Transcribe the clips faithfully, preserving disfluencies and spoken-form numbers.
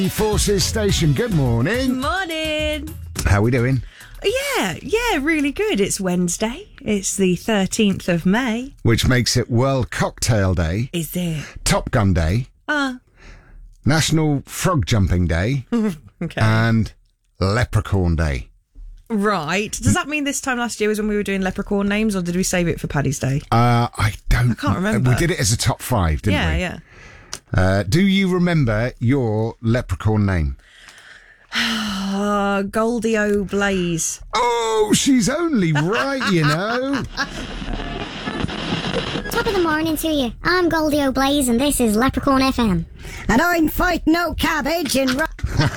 Forces Station, good morning. Morning. How we doing? Yeah, yeah, really good. It's Wednesday. It's the thirteenth of May. Which makes it World Cocktail Day, Is it? Top Gun Day, Ah, National Frog Jumping Day, okay. and Leprechaun Day. Right. Does that mean this time last year was when we were doing leprechaun names, or did we save it for Paddy's Day? Uh, I don't... I can't remember. We did it as a top five, didn't yeah, we? yeah. Uh, do you remember your leprechaun name? Uh, Goldie O'Blaze. Oh, she's only right, you know. Top of the morning to you. I'm Goldie O'Blaze and this is Leprechaun F M. And I'm Fight No Cabbage and... Ro-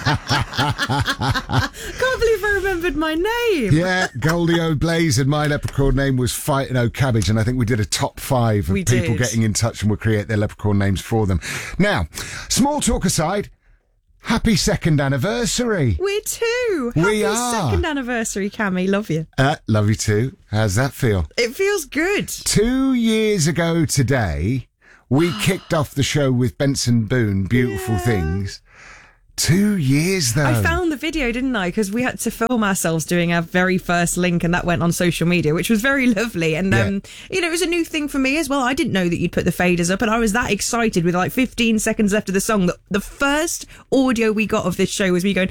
Can't believe I remembered my name. Yeah, Goldie O'Blaze, and my leprechaun name was Fight No Cabbage, and I think we did a top five of We people did. getting in touch and we'll create their leprechaun names for them. Now, small talk aside, happy second anniversary. We're two. We Happy are. second anniversary, Cammy. Love you. Uh, love you too. How's that feel? It feels good. Two years ago today, we kicked off the show with Benson Boone, Beautiful Yeah. Things. Two years, though. I found the video, didn't I? Because we had to film ourselves doing our very first link, and that went on social media, which was very lovely. And, um, you know, it was a new thing for me as well. I didn't know that you'd put the faders up, and I was that excited with like fifteen seconds left of the song that the first audio we got of this show was me going,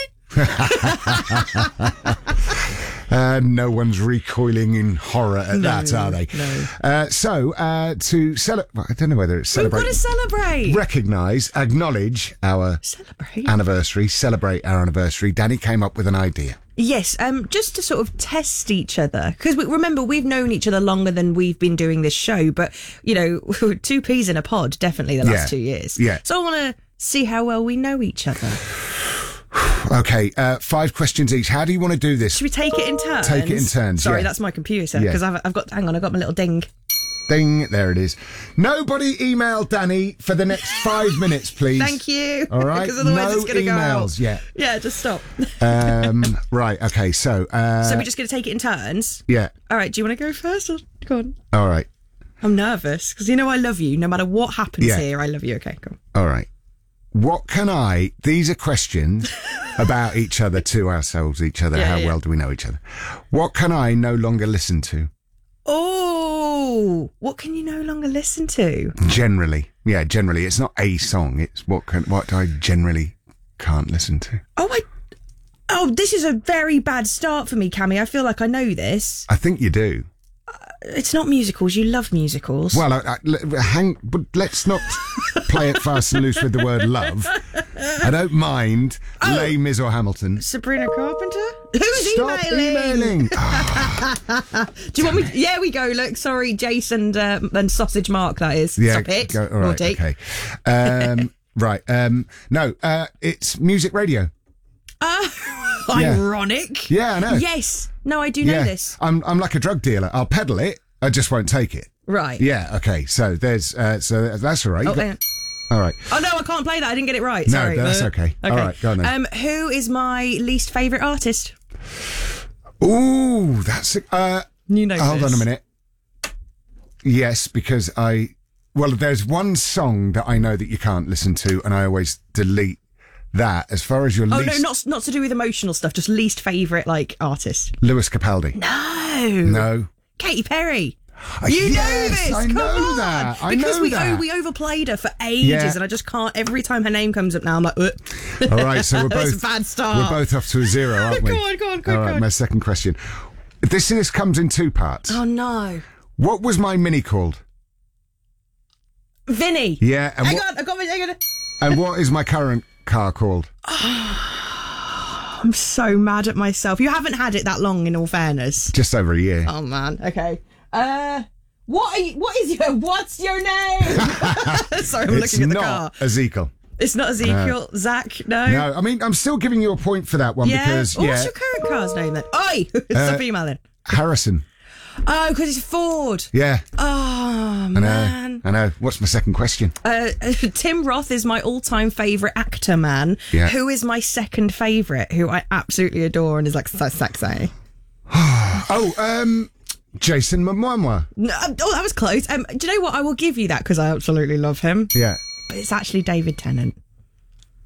Uh, no one's recoiling in horror at No, that, are they? no. Uh, so, uh, to celebrate, I don't know whether it's we've celebrate, got to celebrate. recognise, acknowledge our Celebrate. anniversary, celebrate our anniversary. Danny came up with an idea. Yes, um, just to sort of test each other. Because we, remember, we've known each other longer than we've been doing this show. But, you know, two peas in a pod, definitely the last Yeah. two years. Yeah. So I want to see how well we know each other. Okay, uh, five questions each. How do you want to do this? Should we take it in turns? Take it in turns, Sorry, yeah. that's my computer. Yeah. Because I've, I've got, hang on, I've got my little ding. Ding, there it is. Nobody email Danny for the next five minutes, please. Thank you. All right, Because otherwise no it's going to go out. emails yet. Yeah, just stop. Um, right, okay, so... Uh, So we're just going to take it in turns? yeah, All right, do you want to go first? Or, go on. all right, I'm nervous because you know I love you. No matter what happens Yeah. here, I love you. Okay, cool. all right. What can I... These are questions about each other, to ourselves, each other. Yeah, How yeah. well do we know each other? What can I no longer listen to? Oh, what can you no longer listen to? Generally. Yeah, generally. It's not a song. It's what can what I generally can't listen to. Oh, I. Oh, this is a very bad start for me, Cammy. I feel like I know this. I think you do. It's not musicals. You love musicals. Well, I, I, l- hang, but let's not play it fast and loose with the word love. I don't mind Oh. Les Mis or Hamilton. Sabrina Carpenter? Who's Stop emailing? emailing. Ah, Do you want me? To, yeah, we go. Look, sorry, Jason uh, and Sausage Mark. That is. yeah, Stop it. go- all right, Naughty. okay. Um, right. Um, no, uh, it's music radio. Uh, Yeah. ironic. Yeah, I know. Yes. No, I do know yeah, this. I'm I'm like a drug dealer. I'll peddle it. I just won't take it. Right. Yeah. Okay. So there's uh, so that's all right. Oh, You got- hang on. all right. Oh, no, I can't play that. I didn't get it right. No, Sorry. that's Uh, okay. All right, go on then. Um, who is my least favourite artist? Ooh, that's uh. You know Hold this. on a minute. Yes, because I... Well, there's one song that I know that you can't listen to, and I always delete that. As far as your Oh, least... no, not not to do with emotional stuff, just least favourite, like, artist. Lewis Capaldi. No. No. Katy Perry. Uh, You yes, know this. I Come know on. that. I because know we that. Oh, we overplayed her for ages, Yeah. and I just can't. Every time her name comes up now, I'm like, uh. All right, so we're That's both... a bad start. We're both off to a zero, aren't we? Go on, go on, go on, All go right, on. my second question. This, this comes in two parts. Oh no, What was my Mini called? Vinny. Yeah, and Hang what, on, I got my. Hang on. and what is my current car called? I'm so mad at myself. You haven't had it that long, in all fairness. Just over a year. Oh man. Okay. Uh, what? Are you, what is your? What's your name? Sorry, I'm it's looking at the not car. Ezekiel. It's not Ezekiel. Zach. No. No, I mean, I'm still giving you a point for that one Yeah. because, Oh, yeah, what's your current car's name then? Oi! Stop emailing. Harrison. Oh, because it's Ford. Yeah, Oh, I know. man. I know. What's my second question? Uh, Tim Roth is my all-time favourite actor, man. Yeah. Who is my second favourite, who I absolutely adore and is like so sexy. Oh, um, Jason Momoa. No, oh, that was close. Um, do you know what? I will give you that because I absolutely love him. Yeah. But it's actually David Tennant.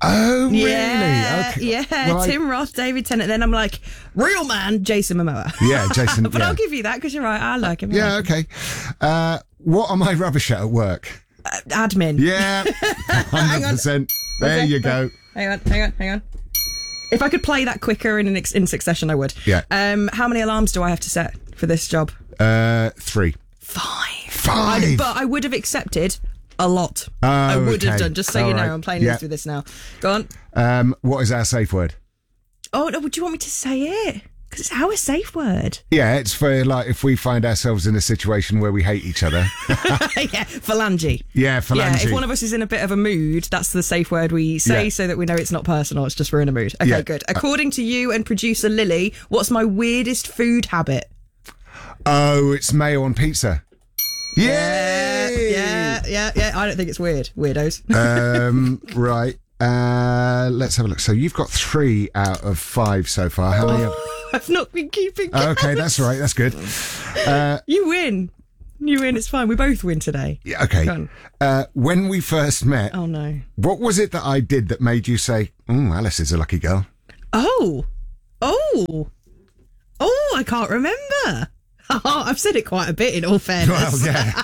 Oh, really? Yeah, Okay. yeah. Well, I- Tim Roth, David Tennant. Then I'm like, real man, Jason Momoa. Yeah, Jason. but yeah. I'll give you that because you're right. I like him. I Yeah, like him. okay. Uh, what am I rubbish at at work? Uh, admin. Yeah, one hundred percent. There Okay. you go. Hang on, hang on, hang on. If I could play that quicker in an ex- in succession, I would. Yeah. Um, how many alarms do I have to set for this job? Uh, three. Five. Five? I, but I would have accepted a lot. Oh, I would have okay. done. Just so All you know, right. I'm playing Yeah. this with this now. Go on. Um, what is our safe word? Oh no! Would you want me to say it? Because it's our safe word. Yeah, it's for like if we find ourselves in a situation where we hate each other. yeah, phalange. Yeah, phalange. Yeah, if one of us is in a bit of a mood, that's the safe word we say Yeah. so that we know it's not personal, it's just we're in a mood. Okay, Yeah. good. According to you and producer Lily, what's my weirdest food habit? Oh, it's mayo on pizza. Yeah, Yay! yeah, yeah, yeah. I don't think it's weird. Weirdos. Um, right. Uh, let's have a look. So you've got three out of five so far. How many? Have... I've not been keeping Oh, count. okay, that's right. That's good. Uh, You win. You win. It's fine. We both win today. yeah, okay. Go on. Uh, when we first met, Oh, no. what was it that I did that made you say, "Mm, Alice is a lucky girl"? Oh. Oh. Oh, I can't remember. I've said it quite a bit, in all fairness. Well, yeah,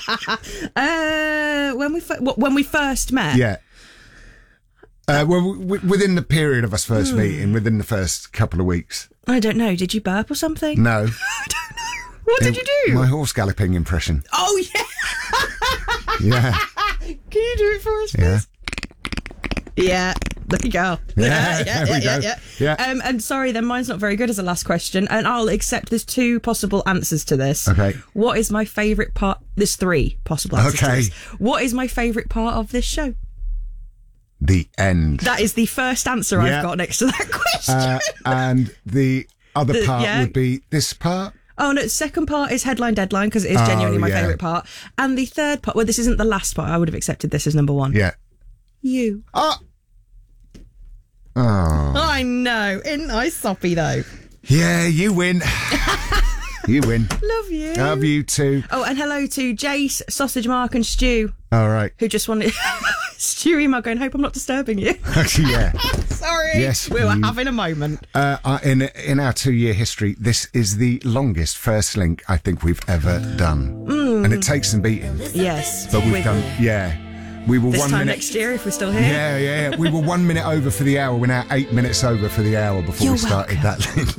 Uh, when we fir- what, when we first met. yeah. Uh, well, w- w- within the period of us Hmm. first meeting, within the first couple of weeks. I don't know. Did you burp or something? No. What did you do? My horse galloping impression. Oh yeah. Yeah. Can you do it for us, Yeah. please? Yeah. There you go. Yeah, yeah, there we yeah, go. yeah, Yeah. Um, and sorry, then mine's not very good as a last question, and I'll accept there's two possible answers to this. Okay. What is my favourite part? There's three possible answers to Okay. this. What is my favourite part of this show? The end. That is the first answer Yeah. I've got next to that question. Uh, and the other The- part yeah. would be this part. Oh no, the second part is headline deadline because it is Oh, genuinely my yeah. favourite part. And the third part, well, this isn't the last part. I would have accepted this as number one. Yeah. You. Oh. Oh. I know. Isn't I soppy though? Yeah, you win. You win. Love you. Love you too. Oh, and hello to Jace, Sausage Mark, and Stu, All right. who just wanted. Stu email going, hope I'm not disturbing you. Yeah. Sorry. Yes, We were you- having a moment. Uh, uh, in in our two year history, this is the longest first link I think we've ever done, and it takes some beating. Yes. But we've With- done. Yeah, we were This one time minute. next year, if we're still here. Yeah, yeah, yeah. We were one minute over for the hour. We're now eight minutes over for the hour before You're we started that link.